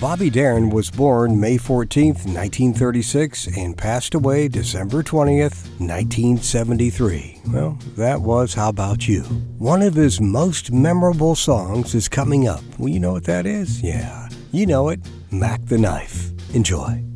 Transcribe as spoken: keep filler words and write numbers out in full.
Bobby Darin was born May fourteenth, nineteen thirty-six, and passed away December twentieth, nineteen seventy-three. Well, that was How About You. One of his most memorable songs is coming up. Well, you know what that is? Yeah, you know it. Mac the Knife. Enjoy.